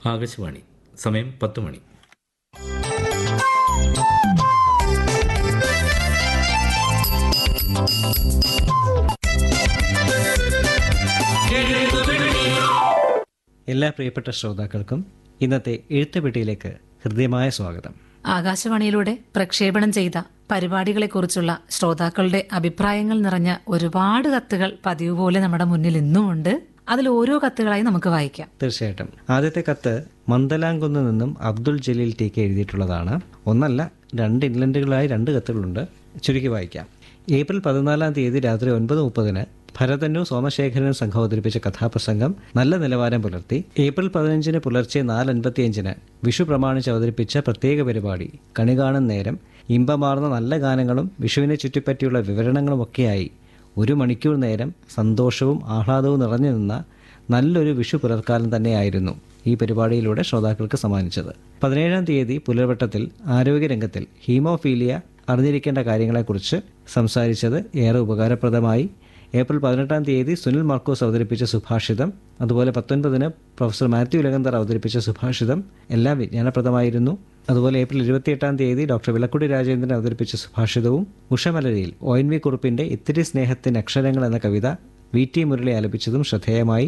ആകാശവാണി. സമയം 10 മണി. എല്ലാ പ്രിയപ്പെട്ട ശ്രോതാക്കൾക്കും ഇന്നത്തെ എഴുത്തുപെട്ടിയിലേക്ക് ഹൃദ്യമായ സ്വാഗതം. ആകാശവാണിയിലൂടെ പ്രക്ഷേപണം ചെയ്ത പരിപാടികളെക്കുറിച്ചുള്ള ശ്രോതാക്കളുടെ അഭിപ്രായങ്ങൾ നിറഞ്ഞ ഒരുപാട് കത്തുകൾ പതിവ് പോലെ നമ്മുടെ മുന്നിൽ ഇന്നുമുണ്ട്. അതിൽ ഓരോ കത്തുകളായി നമുക്ക് വായിക്കാം. തീർച്ചയായിട്ടും. ആദ്യത്തെ കത്ത് മന്ദലാംകുന്ന് നിന്നും അബ്ദുൾ ജലീൽ ടി കെ എഴുതിയിട്ടുള്ളതാണ്. ഒന്നല്ല, 2 ഇൻലൻഡുകളായി 2 കത്തുകളുണ്ട്. ചുരുക്കി വായിക്കാം. ഏപ്രിൽ 14 രാത്രി 9:30 ഭരതനും സോമശേഖരനും സംഘം അവതരിപ്പിച്ച കഥാപ്രസംഗം നല്ല നിലവാരം പുലർത്തി. ഏപ്രിൽ 15 പുലർച്ചെ 4:55 വിഷു പ്രമാണിച്ച് അവതരിപ്പിച്ച പ്രത്യേക പരിപാടി കണി കാണും നേരം ഇമ്പമാർന്ന നല്ല ഗാനങ്ങളും വിഷുവിനെ ചുറ്റിപ്പറ്റിയുള്ള വിവരണങ്ങളുമൊക്കെയായി 1 മണിക്കൂർ നേരം സന്തോഷവും ആഹ്ലാദവും നിറഞ്ഞു നിന്ന നല്ലൊരു വിഷു പുലർക്കാലം തന്നെയായിരുന്നു ഈ പരിപാടിയിലൂടെ ശ്രോതാക്കൾക്ക് സമ്മാനിച്ചത്. 17 പുലർവട്ടത്തിൽ ആരോഗ്യരംഗത്തിൽ ഹീമോഫീലിയ അറിഞ്ഞിരിക്കേണ്ട കാര്യങ്ങളെക്കുറിച്ച് സംസാരിച്ചത് ഏറെ ഉപകാരപ്രദമായി. ഏപ്രിൽ 18 സുനിൽ മാർക്കോസ് അവതരിപ്പിച്ച സുഭാഷിതം, അതുപോലെ 19 പ്രൊഫസർ മാത്യു ഇലകന്തർ അവതരിപ്പിച്ച സുഭാഷിതം എല്ലാം വിജ്ഞാനപ്രദമായിരുന്നു. അതുപോലെ ഏപ്രിൽ 28 ഡോക്ടർ വിളക്കുടി രാജേന്ദ്രൻ അവതരിപ്പിച്ച സുഭാഷിതവും ഉഷമലരിയിൽ ONV കുറുപ്പിന്റെ ഇത്തിരി സ്നേഹത്തിന് അക്ഷരങ്ങൾ എന്ന കവിത VT മുരളി ആലപിച്ചതും ശ്രദ്ധേയമായി.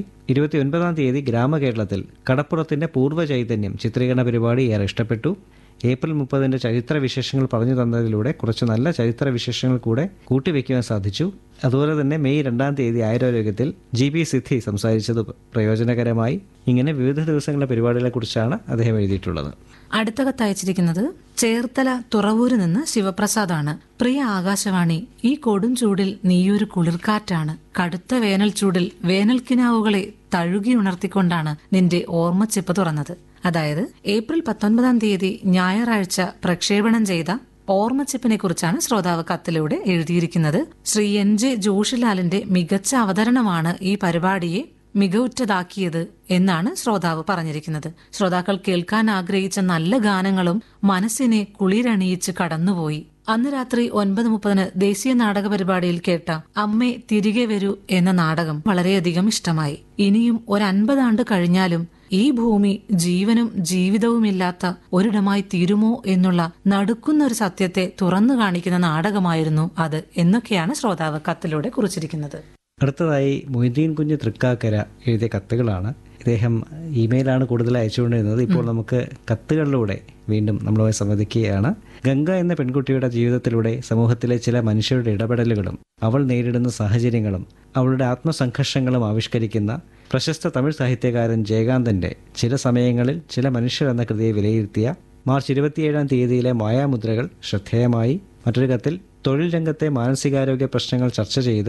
29 ഗ്രാമകേരളത്തിൽ കടപ്പുറത്തിന്റെ പൂർവ്വ ചൈതന്യം ചിത്രീകരണ പരിപാടി ഏറെ ഇഷ്ടപ്പെട്ടു. ഏപ്രിൽ 30 ചരിത്ര വിശേഷങ്ങൾ പറഞ്ഞു തന്നതിലൂടെ കുറച്ച് നല്ല ചരിത്ര വിശേഷങ്ങൾ കൂടെ കൂട്ടിവെക്കുവാൻ സാധിച്ചു. അതുപോലെ തന്നെ മെയ് 2 ആയുരാരോഗ്യത്തിൽ GB സിദ്ധി സംസാരിച്ചത് പ്രയോജനകരമായി. ഇങ്ങനെ വിവിധ ദിവസങ്ങളിലെ പരിപാടികളെക്കുറിച്ചാണ് അദ്ദേഹം എഴുതിയിട്ടുള്ളത്. അടുത്ത കത്തയച്ചിരിക്കുന്നത് ചേർത്തല തുറവൂര് നിന്ന് ശിവപ്രസാദാണ്. പ്രിയ ആകാശവാണി, ഈ കൊടും ചൂടിൽ നീയൊരു കുളിർക്കാറ്റാണ്. കടുത്ത വേനൽ ചൂടിൽ വേനൽക്കിനാവുകളെ തഴുകി ഉണർത്തിക്കൊണ്ടാണ് നിന്റെ ഓർമ്മച്ചിപ്പ് തുറന്നത്. അതായത് ഏപ്രിൽ 19 ഞായറാഴ്ച പ്രക്ഷേപണം ചെയ്ത ഓർമ്മച്ചിപ്പിനെ കുറിച്ചാണ് ശ്രോതാവ് കത്തിലൂടെ എഴുതിയിരിക്കുന്നത്. ശ്രീ NJ ജോഷിലാലിന്റെ മികച്ച അവതരണമാണ് ഈ പരിപാടിയെ മികവുറ്റതാക്കിയത് എന്നാണ് ശ്രോതാവ് പറഞ്ഞിരിക്കുന്നത്. ശ്രോതാക്കൾ കേൾക്കാൻ ആഗ്രഹിച്ച നല്ല ഗാനങ്ങളും മനസ്സിനെ കുളിരണിയിച്ച് കടന്നുപോയി. അന്ന് രാത്രി 9:30 ദേശീയ നാടക പരിപാടിയിൽ കേട്ട അമ്മേ തിരികെ വരൂ എന്ന നാടകം വളരെയധികം ഇഷ്ടമായി. ഇനിയും 50 ആണ്ട് കഴിഞ്ഞാലും ഈ ഭൂമി ജീവനും ജീവിതവുമില്ലാത്ത ഒരിടമായി തീരുമോ എന്നുള്ള നടുക്കുന്ന ഒരു സത്യത്തെ തുറന്നു കാണിക്കുന്ന നാടകമായിരുന്നു അത് എന്നൊക്കെയാണ് ശ്രോതാവ് കത്തിലൂടെ കുറിച്ചിരിക്കുന്നത്. അടുത്തതായി മൊയ്തീൻ കുഞ്ഞ് തൃക്കാക്കര എഴുതിയ കത്തുകളാണ്. ഇദ്ദേഹം ഇമെയിലാണ് കൂടുതൽ അയച്ചുകൊണ്ടിരുന്നത്. ഇപ്പോൾ നമുക്ക് കത്തുകളിലൂടെ വീണ്ടും നമ്മളുമായി സംവദിക്കുകയാണ്. ഗംഗ എന്ന പെൺകുട്ടിയുടെ ജീവിതത്തിലൂടെ സമൂഹത്തിലെ ചില മനുഷ്യരുടെ ഇടപെടലുകളും അവൾ നേരിടുന്ന സാഹചര്യങ്ങളും അവളുടെ ആത്മസംഘർഷങ്ങളും ആവിഷ്കരിക്കുന്ന പ്രശസ്ത തമിഴ് സാഹിത്യകാരൻ ജയകാന്തന്റെ ചില സമയങ്ങളിൽ ചില മനുഷ്യർ എന്ന കൃതിയെ വിലയിരുത്തിയ മാർച്ച് 27 മായാമുദ്രകൾ ശ്രദ്ധേയമായി. മറ്റൊരു കത്തിൽ തൊഴിൽ രംഗത്തെ മാനസികാരോഗ്യ പ്രശ്നങ്ങൾ ചർച്ച ചെയ്ത്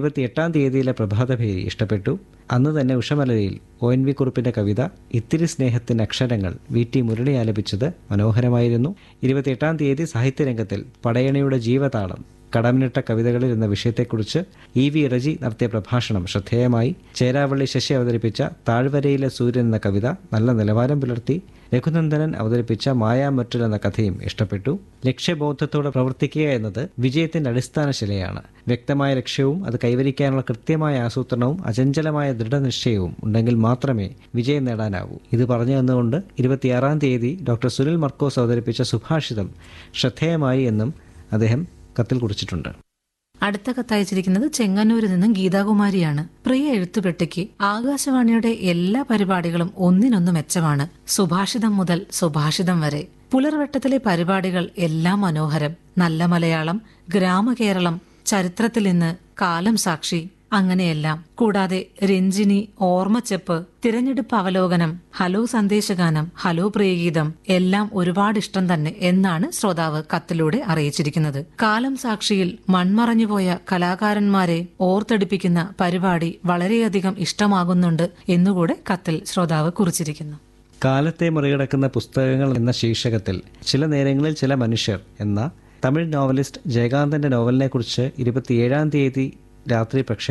28 പ്രഭാതഭേരി ഇഷ്ടപ്പെട്ടു. അന്ന് തന്നെ ഉഷമലരിയിൽ ONV കുറുപ്പിന്റെ കവിത ഇത്തിരി സ്നേഹത്തിന് അക്ഷരങ്ങൾ VT മുരളി ആലപിച്ചത് മനോഹരമായിരുന്നു. 28 സാഹിത്യരംഗത്തിൽ പടയണിയുടെ ജീവതാളം കടമിനിട്ട കവിതകളിൽ എന്ന വിഷയത്തെക്കുറിച്ച് EV റജി നടത്തിയ പ്രഭാഷണം ശ്രദ്ധേയമായി. ചേരാവള്ളി ശശി അവതരിപ്പിച്ച താഴ്വരയിലെ സൂര്യൻ എന്ന കവിത നല്ല നിലവാരം പുലർത്തി. രഘുനന്ദനൻ അവതരിപ്പിച്ച മായാമൊറ്റൽ എന്ന കഥയും ഇഷ്ടപ്പെട്ടു. ലക്ഷ്യബോധത്തോടെ പ്രവർത്തിക്കുക എന്നത് വിജയത്തിന്റെ അടിസ്ഥാന ശിലയാണ്. വ്യക്തമായ ലക്ഷ്യവും അത് കൈവരിക്കാനുള്ള കൃത്യമായ ആസൂത്രണവും അചഞ്ചലമായ ദൃഢനിശ്ചയവും ഉണ്ടെങ്കിൽ മാത്രമേ വിജയം നേടാനാവൂ. ഇത് പറഞ്ഞു തന്നുകൊണ്ട് 26 ഡോക്ടർ സുനിൽ മർക്കോസ് അവതരിപ്പിച്ച സുഭാഷിതം ശ്രദ്ധേയമായി എന്നും അദ്ദേഹം കത്തിൽ കുറിച്ചിട്ടുണ്ട്. അടുത്ത കത്തയച്ചിരിക്കുന്നത് ചെങ്ങന്നൂരിൽ നിന്നും ഗീതാകുമാരിയാണ്. പ്രിയ എഴുത്തുപെട്ടിക്ക് ആകാശവാണിയുടെ എല്ലാ പരിപാടികളും ഒന്നിനൊന്നു മെച്ചമാണ്. സുഭാഷിതം മുതൽ സുഭാഷിതം വരെ പുലർവട്ടത്തിലെ പരിപാടികൾ എല്ലാം മനോഹരം. നല്ല മലയാളം, ഗ്രാമകേരളം, ചരിത്രത്തിൽ ഇന്ന്, കാലം സാക്ഷി, അങ്ങനെയെല്ലാം. കൂടാതെ രഞ്ജിനി, ഓർമ്മച്ചെപ്പ്, തിരഞ്ഞെടുപ്പ് അവലോകനം, ഹലോ സന്ദേശഗാനം, ഹലോ പ്രിയഗീതം എല്ലാം ഒരുപാട് ഇഷ്ടം തന്നെ എന്നാണ് ശ്രോതാവ് കത്തിലൂടെ അറിയിച്ചിരിക്കുന്നത്. കാലം സാക്ഷിയിൽ മൺമറഞ്ഞുപോയ കലാകാരന്മാരെ ഓർത്തെടുപ്പിക്കുന്ന പരിപാടി വളരെയധികം ഇഷ്ടമാകുന്നുണ്ട് എന്നുകൂടെ കത്തിൽ ശ്രോതാവ് കുറിച്ചിരിക്കുന്നു. കാലത്തെ മറികടക്കുന്ന പുസ്തകങ്ങൾ എന്ന ശീർഷകത്തിൽ ചില നേരങ്ങളിൽ ചില മനുഷ്യർ എന്ന തമിഴ് നോവലിസ്റ്റ് ജയകാന്തന്റെ നോവലിനെ കുറിച്ച് 27 രാത്രി